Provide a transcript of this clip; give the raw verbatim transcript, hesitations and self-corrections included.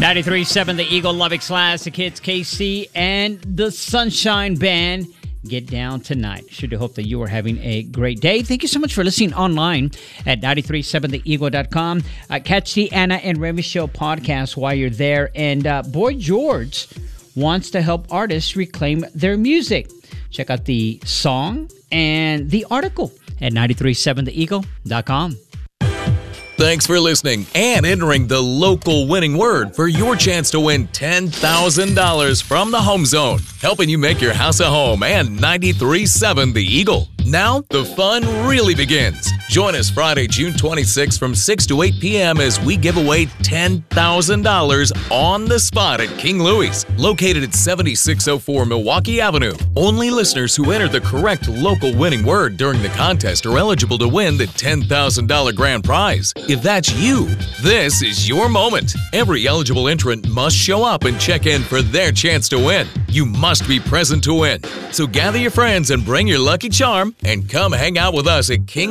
ninety-three point seven The Eagle, Lubbock Slash, the kids, K C, and the Sunshine Band. Get down tonight. Sure to hope that you are having a great day. Thank you so much for listening online at nine three seven the eagle dot com. Uh, catch the Anna and Remy Show podcast while you're there. And uh, Boy George wants to help artists reclaim their music. Check out the song and the article at nine three seven the eagle dot com. Thanks for listening and entering the local winning word for your chance to win ten thousand dollars from the Home Zone, helping you make your house a home and ninety-three point seven The Eagle. Now, the fun really begins. Join us Friday, June twenty-sixth from six to eight p.m. as we give away ten thousand dollars on the spot at King Louie's, located at seventy-six oh four Milwaukee Avenue. Only listeners who enter the correct local winning word during the contest are eligible to win the ten thousand dollars grand prize. If that's you, this is your moment. Every eligible entrant must show up and check in for their chance to win. You must be present to win. So gather your friends and bring your lucky charm and come hang out with us at King